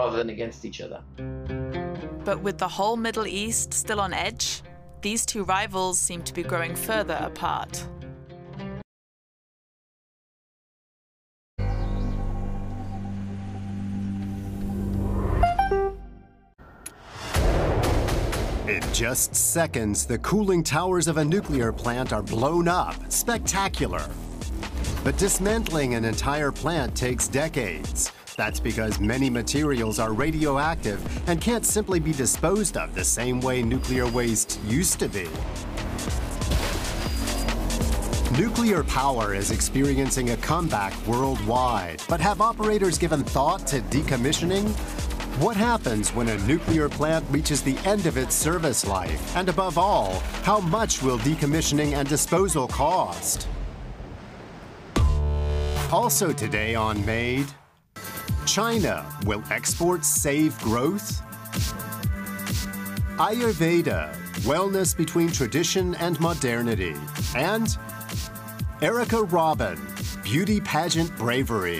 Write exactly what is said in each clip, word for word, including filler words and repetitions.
rather than against each other. But with the whole Middle East still on edge, these two rivals seem to be growing further apart. In just seconds, the cooling towers of a nuclear plant are blown up. Spectacular. But dismantling an entire plant takes decades. That's because many materials are radioactive and can't simply be disposed of the same way nuclear waste used to be. Nuclear power is experiencing a comeback worldwide, but have operators given thought to decommissioning? What happens when a nuclear plant reaches the end of its service life? And above all, how much will decommissioning and disposal cost? Also today on Made, China, will exports save growth? Ayurveda, wellness between tradition and modernity. And Erica Robin, beauty pageant bravery.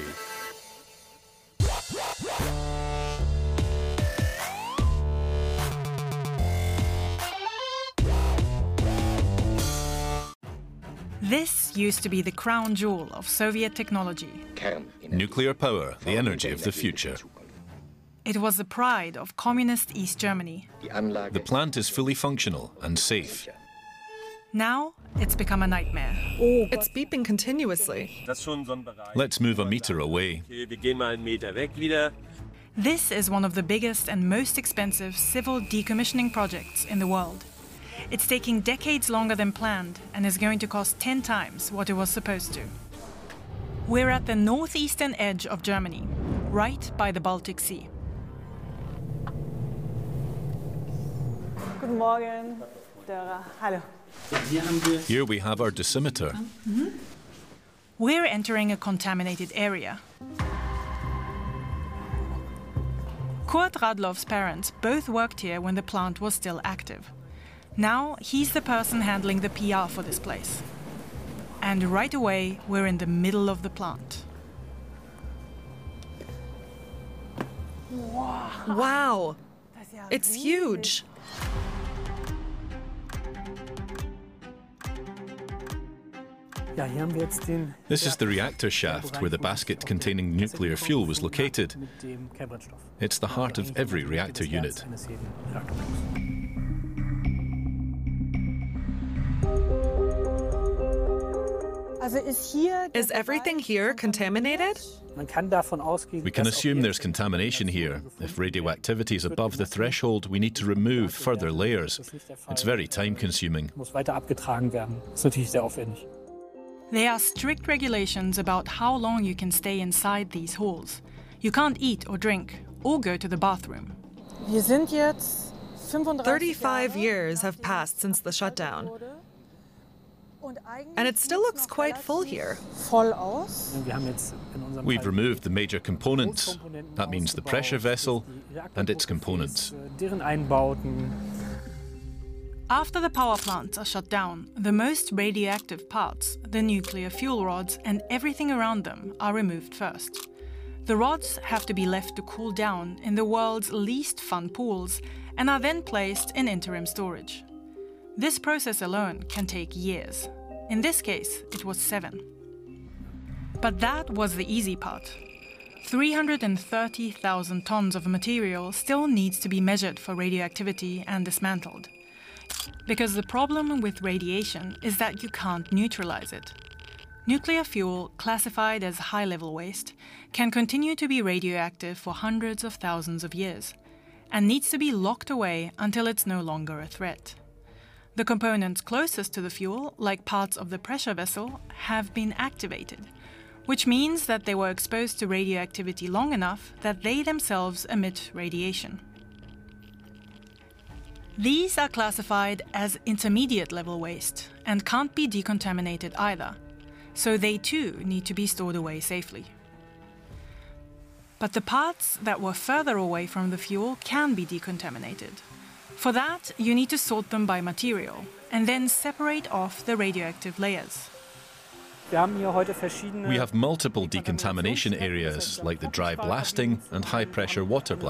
This used to be the crown jewel of Soviet technology. Nuclear power, the energy of the future. It was the pride of communist East Germany. The plant is fully functional and safe. Now, it's become a nightmare. It's beeping continuously. Let's move a meter away. This is one of the biggest and most expensive civil decommissioning projects in the world. It's taking decades longer than planned and is going to cost ten times what it was supposed to. We're at the northeastern edge of Germany, right by the Baltic Sea. Guten Morgen, Dora. Hallo. Here we have our dosimeter. Mm-hmm. We're entering a contaminated area. Kurt Radloff's parents both worked here when the plant was still active. Now he's the person handling the P R for this place. And right away, we're in the middle of the plant. Wow! Wow. It's huge! This is the reactor shaft where the basket containing nuclear fuel was located. It's the heart of every reactor unit. Is everything here contaminated? We can assume there's contamination here. If radioactivity is above the threshold, we need to remove further layers. It's very time-consuming. There are strict regulations about how long you can stay inside these halls. You can't eat or drink, or go to the bathroom. thirty-five years have passed since the shutdown. And it still looks quite full here. We've removed the major components. That means the pressure vessel and its components. After the power plants are shut down, the most radioactive parts, the nuclear fuel rods and everything around them, are removed first. The rods have to be left to cool down in the world's least fun pools and are then placed in interim storage. This process alone can take years. In this case, it was seven. But that was the easy part. three hundred thirty thousand tons of material still needs to be measured for radioactivity and dismantled. Because the problem with radiation is that you can't neutralize it. Nuclear fuel, classified as high-level waste, can continue to be radioactive for hundreds of thousands of years and needs to be locked away until it's no longer a threat. The components closest to the fuel, like parts of the pressure vessel, have been activated, which means that they were exposed to radioactivity long enough that they themselves emit radiation. These are classified as intermediate-level waste and can't be decontaminated either, so they too need to be stored away safely. But the parts that were further away from the fuel can be decontaminated. For that, you need to sort them by material and then separate off the radioactive layers. We have multiple decontamination areas, like the dry blasting and high-pressure water blasting.